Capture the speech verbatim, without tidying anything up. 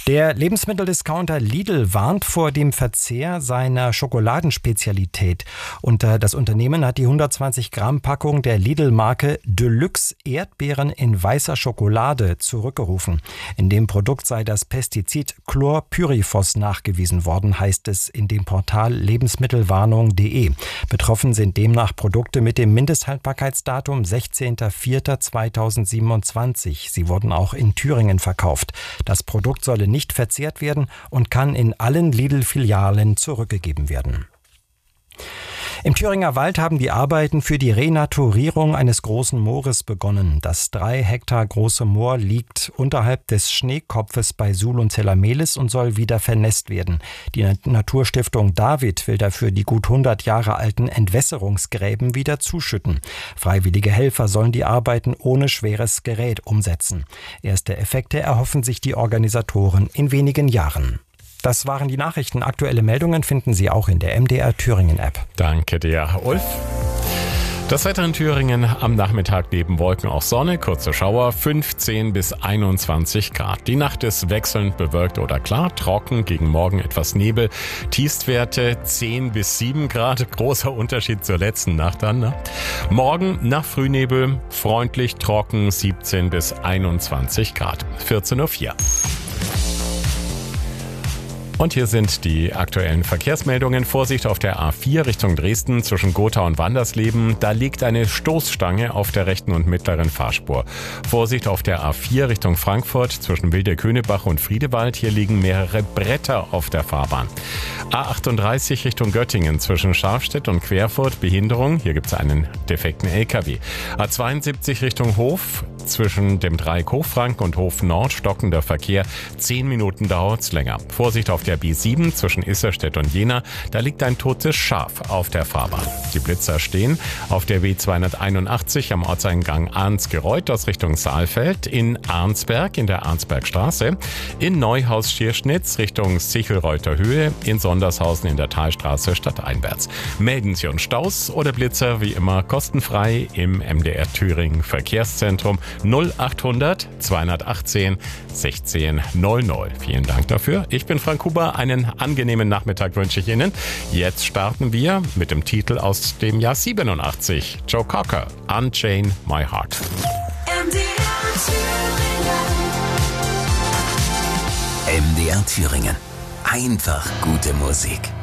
Der Lebensmitteldiscounter Lidl warnt vor dem Verzehr seiner Schokoladenspezialität. Und das Unternehmen hat die hundertzwanzig Gramm Packung der Lidl-Marke Deluxe Erdbeeren in weißer Schokolade zurückgerufen. In dem Produkt sei das Pestizid Chlorpyrifos nachgewiesen worden, heißt es in dem Portal lebensmittelwarnung punkt de. Betroffen sind demnach Produkte mit dem Mindesthaltbarkeitsdatum sechzehnter vierter zweitausendsiebenundzwanzig. Sie wurden auch in Thüringen verkauft. Das Produkt solle nicht nicht verzehrt werden und kann in allen Lidl-Filialen zurückgegeben werden. Im Thüringer Wald haben die Arbeiten für die Renaturierung eines großen Moores begonnen. Das drei Hektar große Moor liegt unterhalb des Schneekopfes bei Suhl und Zellamelis und soll wieder vernässt werden. Die Naturstiftung David will dafür die gut hundert Jahre alten Entwässerungsgräben wieder zuschütten. Freiwillige Helfer sollen die Arbeiten ohne schweres Gerät umsetzen. Erste Effekte erhoffen sich die Organisatoren in wenigen Jahren. Das waren die Nachrichten. Aktuelle Meldungen finden Sie auch in der M D R Thüringen App. Danke dir, Ulf. Das Wetter in Thüringen am Nachmittag neben Wolken auch Sonne, kurze Schauer, fünfzehn bis einundzwanzig Grad. Die Nacht ist wechselnd bewölkt oder klar, trocken, gegen Morgen etwas Nebel. Tiefstwerte zehn bis sieben Grad, großer Unterschied zur letzten Nacht dann. Ne? Morgen nach Frühnebel, freundlich, trocken, siebzehn bis einundzwanzig Grad, vierzehn Uhr vier. Und hier sind die aktuellen Verkehrsmeldungen. Vorsicht auf der A vier Richtung Dresden zwischen Gotha und Wandersleben. Da liegt eine Stoßstange auf der rechten und mittleren Fahrspur. Vorsicht auf der A vier Richtung Frankfurt zwischen Wilde-Könebach und Friedewald. Hier liegen mehrere Bretter auf der Fahrbahn. A achtunddreißig Richtung Göttingen zwischen Scharfstedt und Querfurt. Behinderung. Hier gibt es einen defekten L K W. A zweiundsiebzig Richtung Hof. Zwischen dem Dreieck Hochfranken und Hof Nord stockender Verkehr. Zehn Minuten dauert's länger. Vorsicht auf der B sieben zwischen Isserstedt und Jena. Da liegt ein totes Schaf auf der Fahrbahn. Die Blitzer stehen auf der B zweihunderteinundachtzig am Ortseingang Arnsgereuth aus Richtung Saalfeld, in Arnsberg in der Arnsbergstraße, in Neuhaus-Schierschnitz Richtung Sichelreuther Höhe, in Sondershausen in der Talstraße stadteinwärts. Melden Sie uns Staus oder Blitzer wie immer kostenfrei im M D R Thüringen Verkehrszentrum null achthundert zweihundertachtzehn sechzehn null null. Vielen Dank dafür. Ich bin Frank Huber. Einen angenehmen Nachmittag wünsche ich Ihnen. Jetzt starten wir mit dem Titel aus dem Jahr siebenundachtzig. Joe Cocker, Unchain My Heart. M D R Thüringen. M D R Thüringen. Einfach gute Musik.